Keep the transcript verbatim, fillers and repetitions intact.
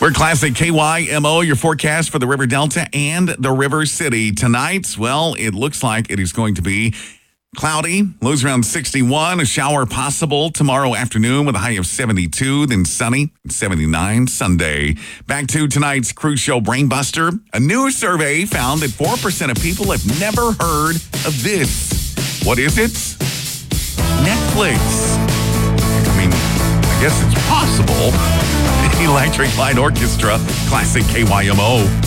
For Classic K Y M O, your forecast for the River Delta and the River City. Tonight, well, it looks like it is going to be cloudy, lows around sixty-one, a shower possible tomorrow afternoon with a high of seventy-two, then sunny, seventy-nine Sunday. Back to tonight's cruise show Brainbuster. A new survey found that four percent of people have never heard of this. What is it? Netflix. I mean, I guess it's possible. Electric Light Orchestra, Classic K Y M O.